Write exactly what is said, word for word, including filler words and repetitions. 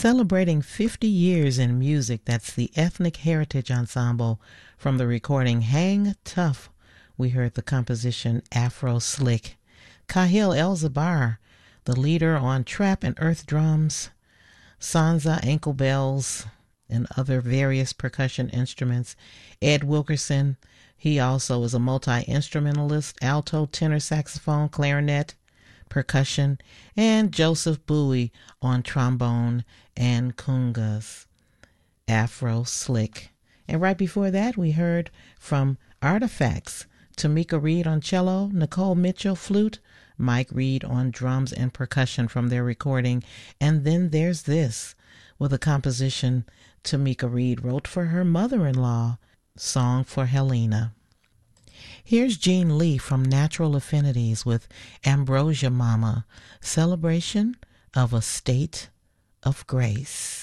Celebrating fifty years in music, that's the Ethnic Heritage Ensemble from the recording Hang Tough. We heard the composition Afro Slick. Kahil El-Zabar, the leader on trap and earth drums, Sansa ankle bells, and other various percussion instruments. Ed Wilkerson, he also is a multi-instrumentalist, alto, tenor saxophone, clarinet, percussion, and Joseph Bowie on trombone and congas. Afro Slick. And right before that, we heard from Artifacts, Tamika Reed on cello, Nicole Mitchell flute, Mike Reed on drums and percussion from their recording. And then there's this, with a composition Tamika Reed wrote for her mother-in-law, Song for Helena. Here's Gene Lee from Natural Affinities with Ambrosia Mama, celebration of a state of grace.